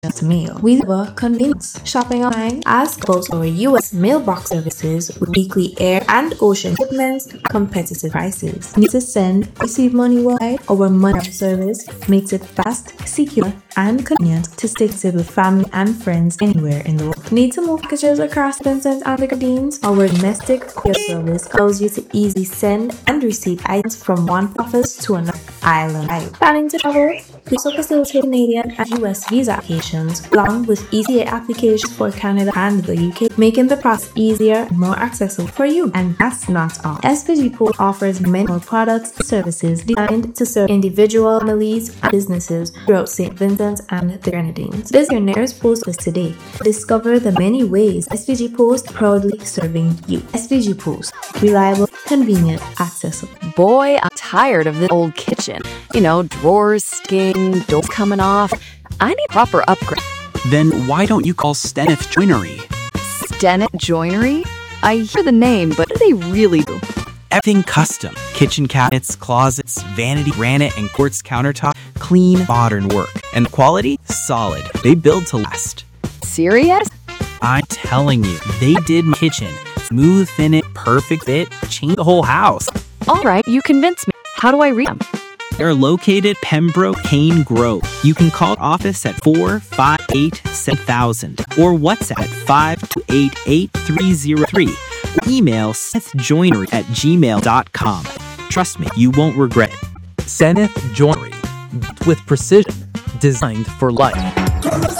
mail. We deliver convenience. Shopping online as both our U.S. mailbox services with weekly air and ocean shipments at competitive prices. Need to send or receive money worldwide? Our money service makes it fast, secure, and convenient to stay connected with family and friends anywhere in the world. Need to move packages across Vincent and the Gardens? Our domestic courier service allows you to easily send and receive items from one office to another island. Planning to travel? We also facilitate Canadian and US visa applications, along with ETA applications for Canada and the UK, making the process easier and more accessible for you. And that's not all. SVG Post offers many more products and services designed to serve individual families and businesses throughout St. Vincent and the Grenadines. Visit your nearest post office today to discover the many ways SVG Post is proudly serving you. SVG Post, reliable, convenient, accessible. Boy, I'm tired of the old kitchen. Drawers sticking, doors coming off. I need a proper upgrade. Then why don't you call Steneth Joinery? Steneth Joinery? I hear the name, but what do they really do? Everything custom. Kitchen cabinets, closets, vanity, granite, and quartz countertop. Clean, modern work. And quality? Solid. They build to last. Serious? I'm telling you, they did my kitchen. Smooth finish, perfect fit, changed the whole house. All right, you convinced me. How do I reach them? They're located Pembroke, Cane Grove. You can call office at 458-7000 or WhatsApp at 528-8303. Email SenethJoinery@gmail.com. Trust me, you won't regret it. Zenith Joinery, with precision, designed for life.